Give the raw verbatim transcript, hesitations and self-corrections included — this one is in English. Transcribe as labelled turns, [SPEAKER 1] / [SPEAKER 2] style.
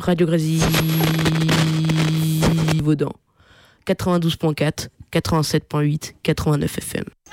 [SPEAKER 1] Radio Grésivaudan. quatre-vingt-douze point quatre, quatre-vingt-sept point huit, quatre-vingt-neuf F M.